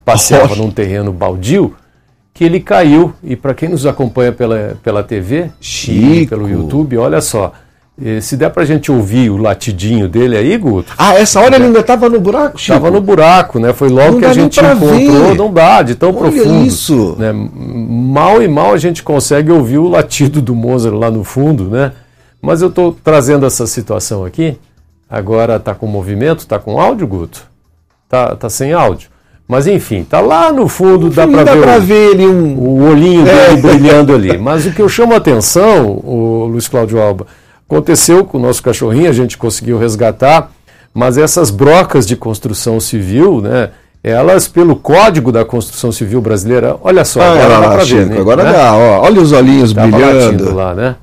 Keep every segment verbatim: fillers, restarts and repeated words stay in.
passeava num terreno baldio, que ele caiu. E para quem nos acompanha pela, pela T V Chico. e pelo YouTube, olha só, se der pra gente ouvir o latidinho dele aí, Guto... Ah, essa hora ele ainda estava no buraco, Chico? Estava no buraco, né? Foi logo não que a gente encontrou, ver. Não dá, de tão Olha profundo. Isso. Né? Mal e mal a gente consegue ouvir o latido do Mozart lá no fundo, né? Mas eu estou trazendo essa situação aqui, agora está com movimento, está com áudio, Guto? Tá, tá sem áudio. Mas enfim, tá lá no fundo, dá para ver, pra o, ver ele um... o olhinho dele é. brilhando ali. Mas o que eu chamo a atenção, o Luiz Cláudio Alba, aconteceu com o nosso cachorrinho, a gente conseguiu resgatar, mas essas brocas de construção civil, né, elas, pelo Código da Construção Civil Brasileira, olha só, ah, agora lá, dá pra Chico, ver, né? Agora dá, ó, olha os olhinhos Tava brilhando. lá, né?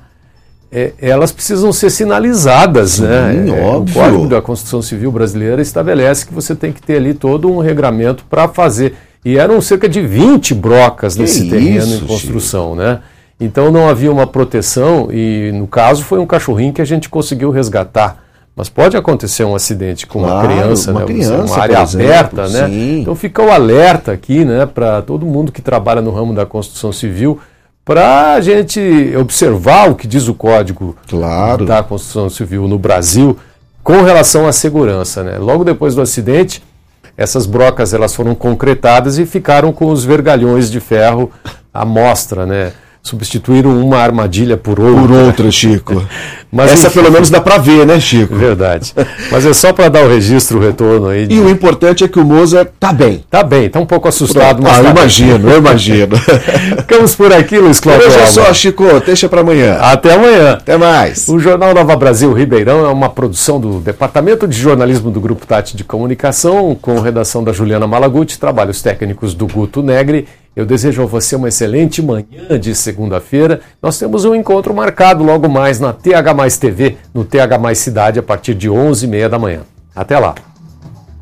É, elas precisam ser sinalizadas, Sim, né? É, óbvio. O Código da Construção Civil Brasileira estabelece que você tem que ter ali todo um regramento para fazer. E eram cerca de vinte brocas que nesse isso, terreno em construção, Chico. né? Então não havia uma proteção e, no caso, foi um cachorrinho que a gente conseguiu resgatar. Mas pode acontecer um acidente com claro, uma criança, uma, né? criança, uma área exemplo, aberta, né? Sim. Então fica o alerta aqui, né, para todo mundo que trabalha no ramo da construção civil, para a gente observar o que diz o Código claro. da Construção Civil no Brasil com relação à segurança, né? Logo depois do acidente, essas brocas elas foram concretadas e ficaram com os vergalhões de ferro à mostra, né? Substituíram uma armadilha por outra. Por outra, Chico. Mas, essa enfim, pelo menos dá para ver, né, Chico? Verdade. Mas é só para dar o registro, o retorno aí. De... E o importante é que o Mozart tá bem. Tá bem, tá um pouco assustado. Mas ah, tá eu imagino, bem. eu imagino. Ficamos por aqui, Luiz Cláudio. Hoje é só, Chico, deixa para amanhã. Até amanhã. Até mais. O Jornal Nova Brasil Ribeirão é uma produção do Departamento de Jornalismo do Grupo Tati de Comunicação, com redação da Juliana Malaguti, trabalhos técnicos do Guto Negri. Eu desejo a você uma excelente manhã de segunda-feira. Nós temos um encontro marcado logo mais na T H mais T V, no T H mais Cidade, a partir de onze e meia da manhã. Até lá.